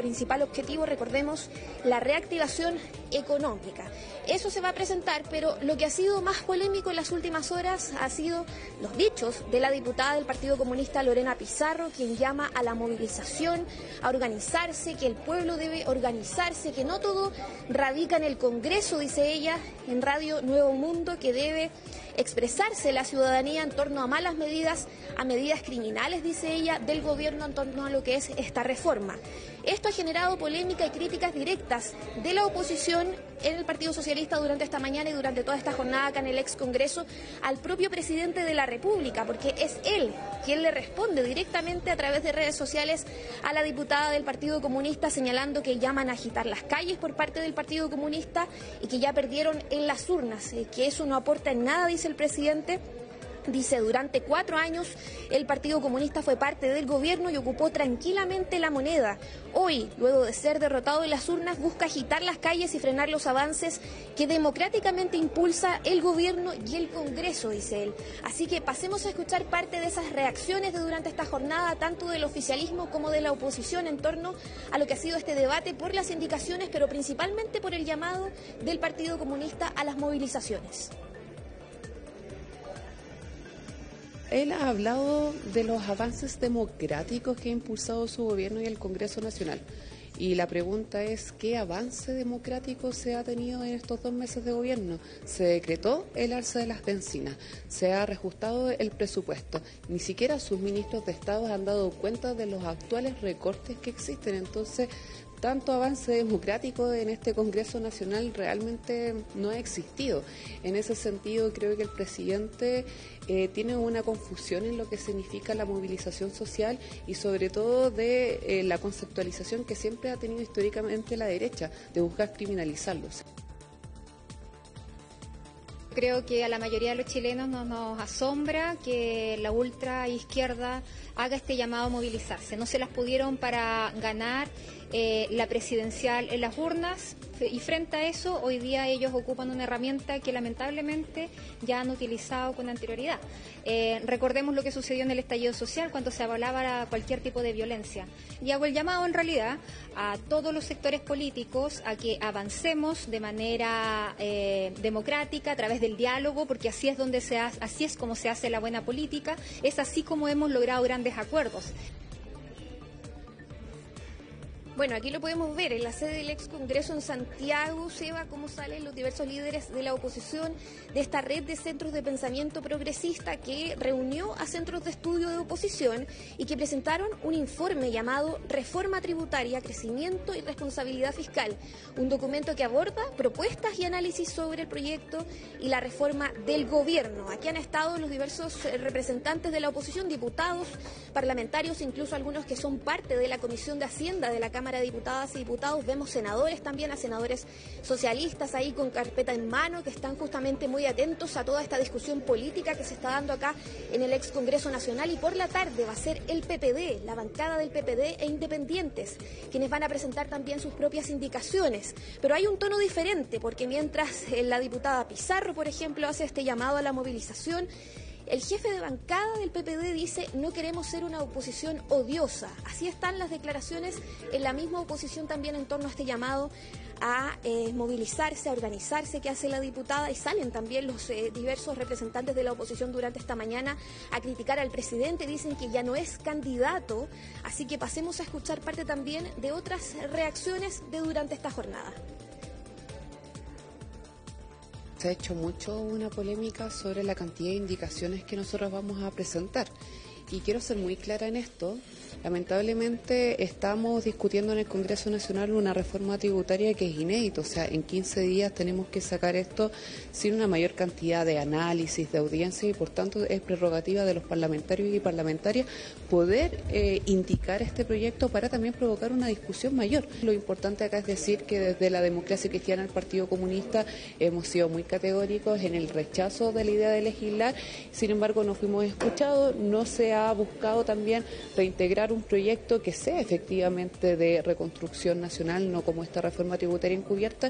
principal objetivo, recordemos, la reactivación económica. Eso se va a presentar, pero lo que ha sido más polémico en las últimas horas ha sido los dichos de la diputada del Partido Comunista Lorena Pizarro, quien llama a la movilización, a organizarse, que el pueblo debe organizarse, que no todo radica en el Congreso, dice ella, en Radio Nuevo Mundo, que debe expresarse la ciudadanía en torno a malas medidas, a medidas criminales, dice ella, del gobierno en torno a lo que es esta reforma. Esto ha generado polémica y críticas directas de la oposición en el Partido Socialista durante esta mañana y durante toda esta jornada acá en el ex Congreso al propio presidente de la República, porque es él quien le responde directamente a través de redes sociales a la diputada del Partido Comunista, señalando que llaman a agitar las calles por parte del Partido Comunista y que ya perdieron en las urnas, que eso no aporta en nada, dice el presidente. Dice, durante 4 años el Partido Comunista fue parte del gobierno y ocupó tranquilamente la moneda. Hoy, luego de ser derrotado en las urnas, busca agitar las calles y frenar los avances que democráticamente impulsa el gobierno y el Congreso, dice él. Así que pasemos a escuchar parte de esas reacciones de durante esta jornada, tanto del oficialismo como de la oposición, en torno a lo que ha sido este debate por las indicaciones, pero principalmente por el llamado del Partido Comunista a las movilizaciones. Él ha hablado de los avances democráticos que ha impulsado su gobierno y el Congreso Nacional. Y la pregunta es, ¿qué avance democrático se ha tenido en estos 2 meses de gobierno? Se decretó el alza de las bencinas, se ha reajustado el presupuesto. Ni siquiera sus ministros de Estado han dado cuenta de los actuales recortes que existen. Entonces, tanto avance democrático en este Congreso Nacional realmente no ha existido. En ese sentido, creo que el presidente tiene una confusión en lo que significa la movilización social y sobre todo de la conceptualización que siempre ha tenido históricamente la derecha, de buscar criminalizarlos. Creo que a la mayoría de los chilenos nos asombra que la ultraizquierda haga este llamado a movilizarse. No se las pudieron para ganar la presidencial en las urnas y frente a eso hoy día ellos ocupan una herramienta que lamentablemente ya han utilizado con anterioridad. Recordemos lo que sucedió en el estallido social cuando se avalaba cualquier tipo de violencia. Y hago el llamado en realidad a todos los sectores políticos a que avancemos de manera democrática a través del diálogo, porque así es como se hace la buena política, es así como hemos logrado grandes acuerdos. Bueno, aquí lo podemos ver en la sede del ex Congreso en Santiago, Seba, cómo salen los diversos líderes de la oposición de esta red de centros de pensamiento progresista que reunió a centros de estudio de oposición y que presentaron un informe llamado Reforma Tributaria, Crecimiento y Responsabilidad Fiscal, un documento que aborda propuestas y análisis sobre el proyecto y la reforma del gobierno. Aquí han estado los diversos representantes de la oposición, diputados, parlamentarios, incluso algunos que son parte de la Comisión de Hacienda de la Cámara de Diputadas y Diputados. Vemos senadores también, a senadores socialistas ahí con carpeta en mano, que están justamente muy atentos a toda esta discusión política que se está dando acá en el ex Congreso Nacional. Y por la tarde va a ser el PPD, la bancada del PPD e independientes, quienes van a presentar también sus propias indicaciones. Pero hay un tono diferente, porque mientras la diputada Pizarro, por ejemplo, hace este llamado a la movilización, el jefe de bancada del PPD dice: no queremos ser una oposición odiosa. Así están las declaraciones en la misma oposición también en torno a este llamado a movilizarse, a organizarse que hace la diputada, y salen también los diversos representantes de la oposición durante esta mañana a criticar al presidente. Dicen que ya no es candidato, así que pasemos a escuchar parte también de otras reacciones de durante esta jornada. Se ha hecho mucho una polémica sobre la cantidad de indicaciones que nosotros vamos a presentar. Y quiero ser muy clara en esto. Lamentablemente estamos discutiendo en el Congreso Nacional una reforma tributaria que es inédita. O sea, en 15 días tenemos que sacar esto sin una mayor cantidad de análisis, de audiencia, y por tanto es prerrogativa de los parlamentarios y parlamentarias poder indicar este proyecto para también provocar una discusión mayor. Lo importante acá es decir que desde la Democracia Cristiana, el Partido Comunista, hemos sido muy categóricos en el rechazo de la idea de legislar. Sin embargo, no fuimos escuchados, no se ha buscado también reintegrar un proyecto que sea efectivamente de reconstrucción nacional, no como esta reforma tributaria encubierta.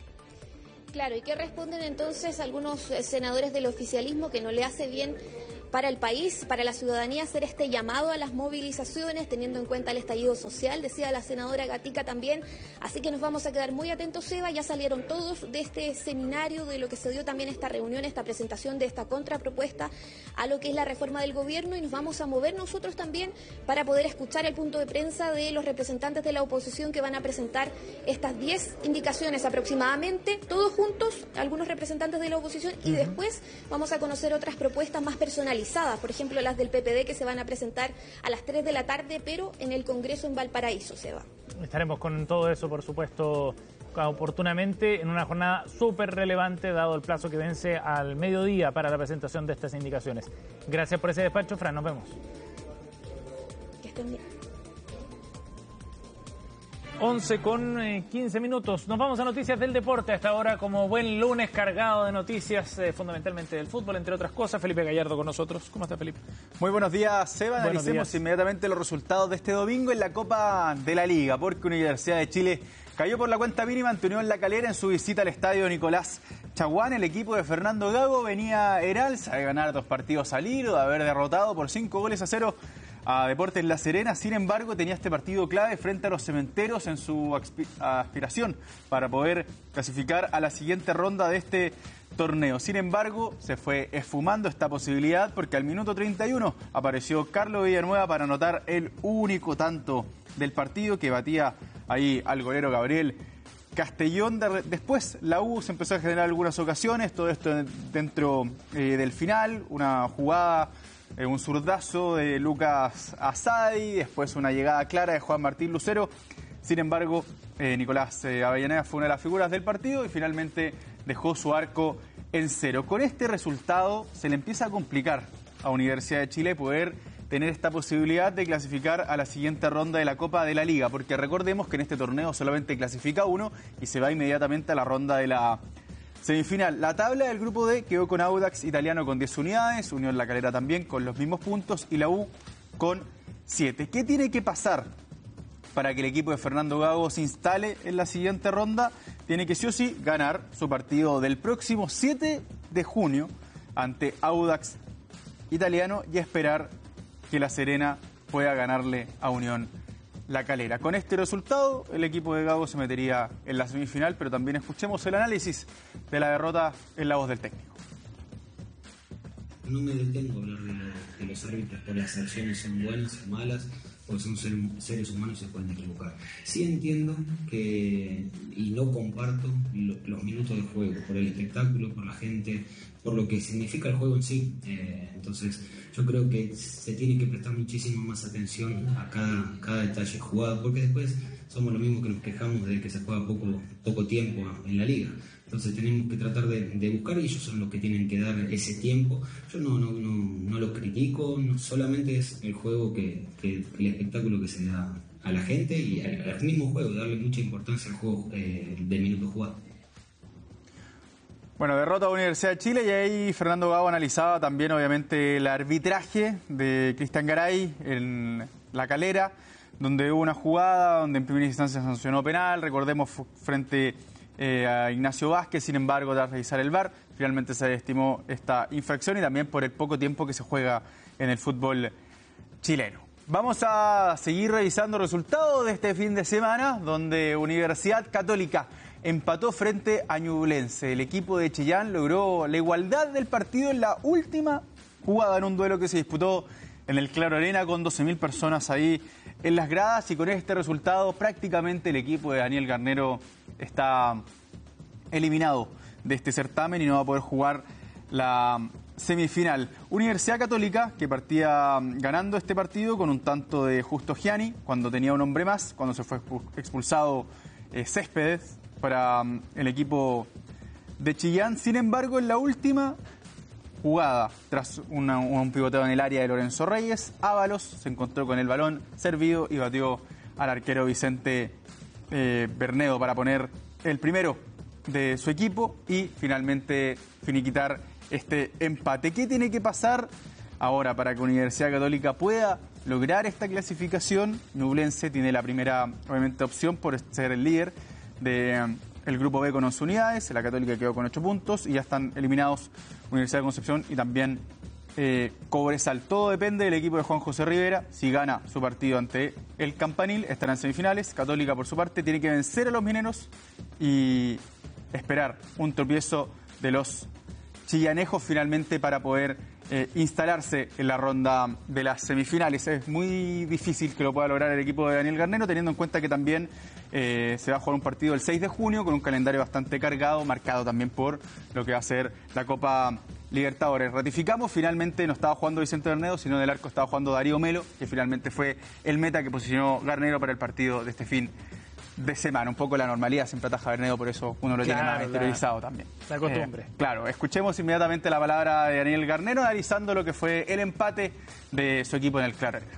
Claro, ¿y qué responden entonces algunos senadores del oficialismo que no le hace bien para el país, para la ciudadanía, hacer este llamado a las movilizaciones, teniendo en cuenta el estallido social, decía la senadora Gatica también. Así que nos vamos a quedar muy atentos, Eva. Ya salieron todos de este seminario, de lo que se dio también esta reunión, esta presentación de esta contrapropuesta a lo que es la reforma del gobierno, y nos vamos a mover nosotros también para poder escuchar el punto de prensa de los representantes de la oposición que van a presentar estas 10 indicaciones aproximadamente, todos juntos, algunos representantes de la oposición, y después vamos a conocer otras propuestas más personalizadas, por ejemplo las del PPD, que se van a presentar a las 3 de la tarde, pero en el Congreso en Valparaíso, Seba. Estaremos con todo eso, por supuesto, oportunamente, en una jornada súper relevante, dado el plazo que vence al mediodía para la presentación de estas indicaciones. Gracias por ese despacho, Fran, nos vemos. Que estén bien. 11 con 15 minutos. Nos vamos a noticias del deporte a esta hora, como buen lunes cargado de noticias, fundamentalmente del fútbol, entre otras cosas. Felipe Gallardo con nosotros. ¿Cómo está, Felipe? Muy buenos días, Seba. Analicemos inmediatamente los resultados de este domingo en la Copa de la Liga, porque Universidad de Chile cayó por la cuenta mínima ante Unión La Calera en su visita al estadio Nicolás Chaguán. El equipo de Fernando Gago venía heralza de ganar 2 partidos al hilo, de haber derrotado por 5-0 a Deportes La Serena. Sin embargo, tenía este partido clave frente a los Cementeros en su aspiración para poder clasificar a la siguiente ronda de este torneo. Sin embargo, se fue esfumando esta posibilidad porque al minuto 31 apareció Carlos Villanueva para anotar el único tanto del partido, que batía ahí al golero Gabriel Castellón. Después la U se empezó a generar algunas ocasiones, todo esto dentro del final, una jugada, un zurdazo de Lucas Asadi, después una llegada clara de Juan Martín Lucero. Sin embargo, Nicolás Avellaneda fue una de las figuras del partido y finalmente dejó su arco en 0. Con este resultado se le empieza a complicar a Universidad de Chile poder tener esta posibilidad de clasificar a la siguiente ronda de la Copa de la Liga, porque recordemos que en este torneo solamente clasifica uno y se va inmediatamente a la ronda de la semifinal. La tabla del grupo D quedó con Audax Italiano con 10 unidades, Unión La Calera también con los mismos puntos y la U con 7. ¿Qué tiene que pasar para que el equipo de Fernando Gago se instale en la siguiente ronda? Tiene que sí o sí ganar su partido del próximo 7 de junio ante Audax Italiano y esperar que La Serena pueda ganarle a Unión La Calera. Con este resultado, el equipo de Gago se metería en la semifinal, pero también escuchemos el análisis de la derrota en la voz del técnico. No me detengo a hablar de los árbitros por las sanciones son buenas o malas, porque son seres humanos y se pueden equivocar. Sí entiendo que, y no comparto los minutos de juego, por el espectáculo, por la gente, por lo que significa el juego en sí. Entonces yo creo que se tiene que prestar muchísimo más atención a cada detalle jugado, porque después somos los mismos que nos quejamos de que se juega poco tiempo en la liga. Entonces tenemos que tratar de buscar, y ellos son los que tienen que dar ese tiempo. Yo no lo critico, solamente es el juego el espectáculo que se da a la gente y al mismo juego, darle mucha importancia al juego del minuto jugado. Bueno, derrota de Universidad de Chile, y ahí Fernando Gago analizaba también obviamente el arbitraje de Cristian Garay en La Calera, donde hubo una jugada donde en primera instancia sancionó penal, recordemos, frente a Ignacio Vázquez. Sin embargo, tras revisar el VAR, finalmente se estimó esta infracción, y también por el poco tiempo que se juega en el fútbol chileno. Vamos a seguir revisando resultados de este fin de semana, donde Universidad Católica empató frente a Ñublense. El equipo de Chillán logró la igualdad del partido en la última jugada, en un duelo que se disputó en el Claro Arena con 12.000 personas ahí en las gradas, y con este resultado prácticamente el equipo de Daniel Garnero está eliminado de este certamen y no va a poder jugar la semifinal. Universidad Católica, que partía ganando este partido con un tanto de Justo Gianni cuando tenía un hombre más, cuando se fue expulsado Céspedes para el equipo de Chillán. Sin embargo, en la última jugada, tras un pivoteo en el área de Lorenzo Reyes, Ábalos se encontró con el balón servido y batió al arquero Vicente Bernedo para poner el primero de su equipo y finalmente finiquitar este empate. ¿Qué tiene que pasar ahora para que Universidad Católica pueda lograr esta clasificación? Ñublense tiene la primera, obviamente, opción por ser el líder del grupo B con 11 unidades. La Católica quedó con 8 puntos y ya están eliminados Universidad de Concepción y también Cobresal. Todo depende del equipo de Juan José Rivera. Si gana su partido ante el Campanil, estará en semifinales. Católica, por su parte, tiene que vencer a los mineros y esperar un tropiezo de los chillanejos finalmente para poder instalarse en la ronda de las semifinales. Es muy difícil que lo pueda lograr el equipo de Daniel Garnero, teniendo en cuenta que también se va a jugar un partido el 6 de junio con un calendario bastante cargado, marcado también por lo que va a ser la Copa Libertadores. Ratificamos, finalmente no estaba jugando Vicente Bernedo, sino del arco estaba jugando Darío Melo, que finalmente fue el meta que posicionó Garnero para el partido de este fin de semana. Un poco la normalidad siempre ataja Bernedo, por eso uno lo tiene más interiorizado también. La costumbre. Claro, escuchemos inmediatamente la palabra de Daniel Garnero analizando lo que fue el empate de su equipo en el Claro Herrera.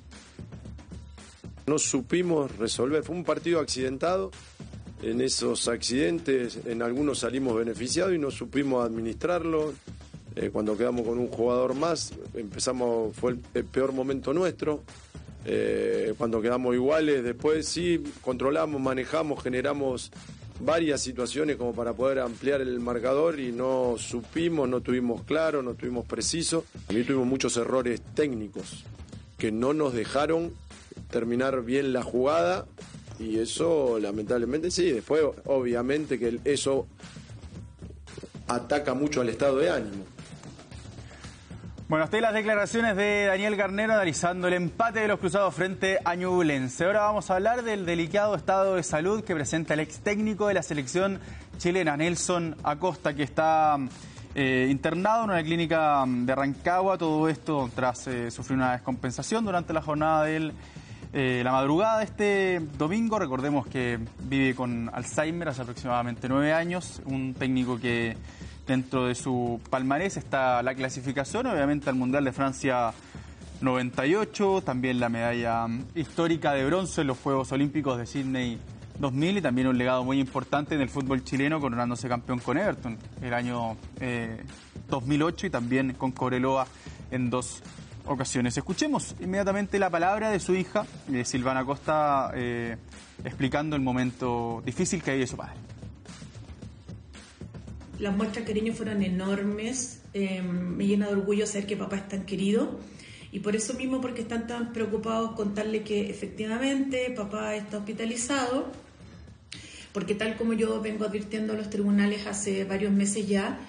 No supimos resolver, fue un partido accidentado. En esos accidentes, en algunos salimos beneficiados y no supimos administrarlo. Cuando quedamos con un jugador más, fue el peor momento nuestro. Cuando quedamos iguales, después sí, controlamos, manejamos, generamos varias situaciones como para poder ampliar el marcador y no supimos, no tuvimos claro, no tuvimos preciso. A mí tuvimos muchos errores técnicos que no nos dejaron terminar bien la jugada y eso lamentablemente sí, después obviamente que eso ataca mucho al estado de ánimo. Bueno, hasta ahí las declaraciones de Daniel Garnero analizando el empate de los cruzados frente a Ñublense. Ahora vamos a hablar del delicado estado de salud que presenta el ex técnico de la selección chilena, Nelson Acosta, que está internado en una clínica de Rancagua. Todo esto tras sufrir una descompensación durante la jornada de la madrugada de este domingo. Recordemos que vive con Alzheimer hace aproximadamente 9 años. Un técnico que dentro de su palmarés está la clasificación, obviamente, al Mundial de Francia 98, también la medalla histórica de bronce en los Juegos Olímpicos de Sydney 2000 y también un legado muy importante en el fútbol chileno, coronándose campeón con Everton el año 2008 y también con Cobreloa en 2 ocasiones. Escuchemos inmediatamente la palabra de su hija, Silvana Acosta, explicando el momento difícil que vive su padre. Las muestras de cariño fueron enormes, me llena de orgullo saber que papá es tan querido y por eso mismo, porque están tan preocupados, contarle que efectivamente papá está hospitalizado, porque tal como yo vengo advirtiendo a los tribunales hace varios meses ya,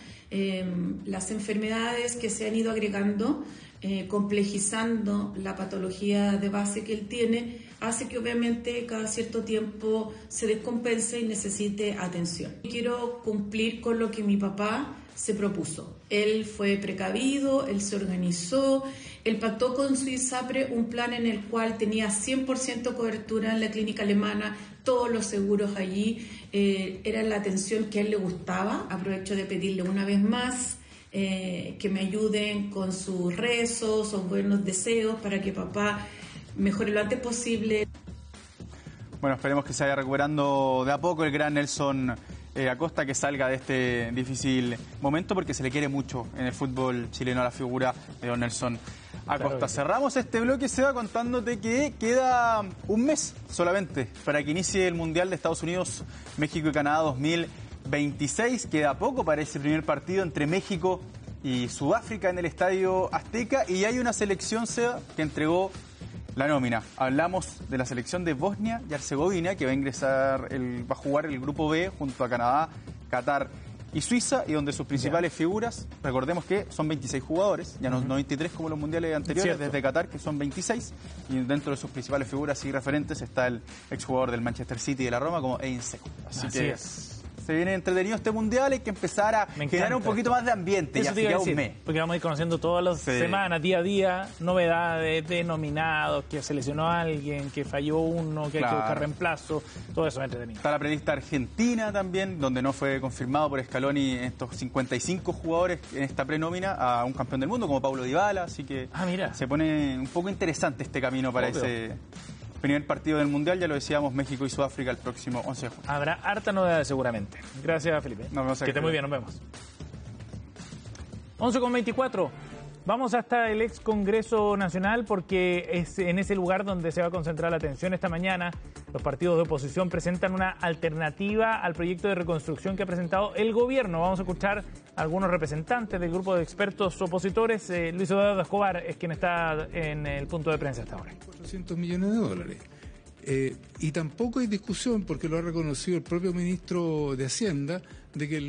las enfermedades que se han ido agregando, complejizando la patología de base que él tiene, hace que obviamente cada cierto tiempo se descompense y necesite atención. Quiero cumplir con lo que mi papá se propuso. Él fue precavido, él se organizó, él pactó con su ISAPRE un plan en el cual tenía 100% cobertura en la clínica alemana, todos los seguros allí, era la atención que a él le gustaba. Aprovecho de pedirle una vez más que me ayuden con sus rezos o buenos deseos para que papá mejore lo antes posible. Bueno, esperemos que se vaya recuperando de a poco el gran Nelson Acosta, que salga de este difícil momento, porque se le quiere mucho en el fútbol chileno a la figura de don Nelson Acosta. Claro. Cerramos este bloque, Seba, contándote que queda un mes solamente para que inicie el Mundial de Estados Unidos, México y Canadá 2026. Queda poco para ese primer partido entre México y Sudáfrica en el Estadio Azteca, y hay una selección, Seba, que entregó la nómina. Hablamos de la selección de Bosnia y Herzegovina, que va a jugar el grupo B junto a Canadá, Qatar y Suiza, y donde sus principales figuras, recordemos que son 26 jugadores, ya no 23 como los mundiales anteriores, desde Qatar, que son 26, y dentro de sus principales figuras y referentes está el exjugador del Manchester City y de la Roma como Edin Dzeko. Así que se viene entretenido este mundial, hay que empezar a generar un poquito más de ambiente. Eso ya un mes. Porque vamos a ir conociendo todas las semanas, día a día, novedades de nominados, que se lesionó a alguien, que falló uno, que hay que buscar reemplazo, todo eso es entretenido. Está la prelista Argentina también, donde no fue confirmado por Scaloni estos 55 jugadores en esta prenómina a un campeón del mundo como Paulo Dybala, así que se pone un poco interesante este camino para ese primer partido del Mundial. Ya lo decíamos, México y Sudáfrica el próximo 11 de junio. Habrá harta novedad seguramente. Gracias, Felipe. Nos vemos. Que esté muy bien, nos vemos. 11:24. Vamos hasta el ex Congreso Nacional porque es en ese lugar donde se va a concentrar la atención esta mañana. Los partidos de oposición presentan una alternativa al proyecto de reconstrucción que ha presentado el gobierno. Vamos a escuchar a algunos representantes del grupo de expertos opositores. Luis Eduardo Escobar es quien está en el punto de prensa hasta ahora. 400 millones de dólares. Y tampoco hay discusión, porque lo ha reconocido el propio ministro de Hacienda, de que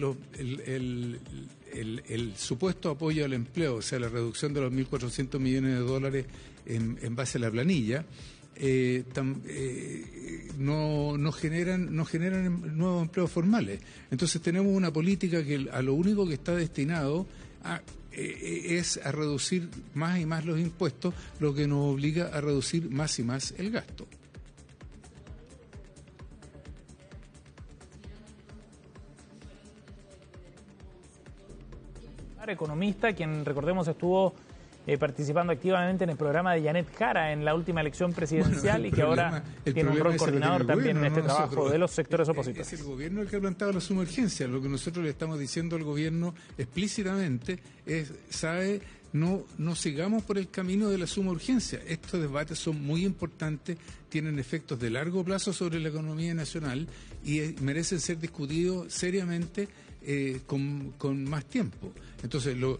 el supuesto apoyo al empleo, o sea, la reducción de los 1.400 millones de dólares en base a la planilla, no generan nuevos empleos formales. Entonces tenemos una política que a lo único que está destinado es a reducir más y más los impuestos, lo que nos obliga a reducir más y más el gasto. Economista, quien recordemos estuvo participando activamente en el programa de Janet Jara en la última elección presidencial y que ahora tiene un rol coordinador también en este trabajo de los sectores opositores. Es el gobierno el que ha planteado la sumergencia. Lo que nosotros le estamos diciendo al gobierno explícitamente es, no sigamos por el camino de la suma urgencia. Estos debates son muy importantes, tienen efectos de largo plazo sobre la economía nacional y merecen ser discutidos seriamente con más tiempo. Entonces,